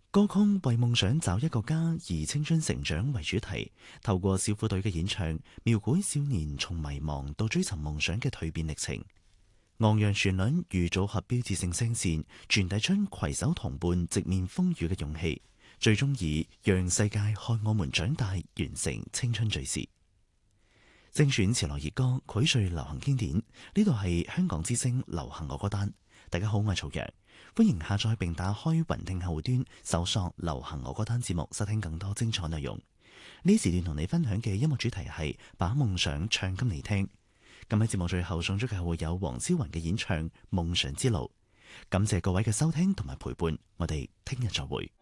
歌曲為夢想找一個家，以青春成長為主題，透過小虎隊嘅演唱，描繪少年從迷茫到追尋夢想嘅蛻變歷程。昂揚旋律與組合標誌性聲線，傳遞出攜手同伴直面風雨嘅勇氣，最終以讓世界看我們長大完成青春敘事。精選潮流熱歌，膾萃流行經典。呢度係香港之聲流行樂歌單。大家好，我係曹陽，歡迎下載並打開雲聽客戶端，搜索流行樂歌單節目，收聽更多精彩內容。呢時段同你分享嘅音樂主題係把夢想唱給你聽。咁喺節目最後送出嘅會有黃霄雲嘅演唱《夢想之路》。感謝各位嘅收聽同埋陪伴，我哋聽日再會。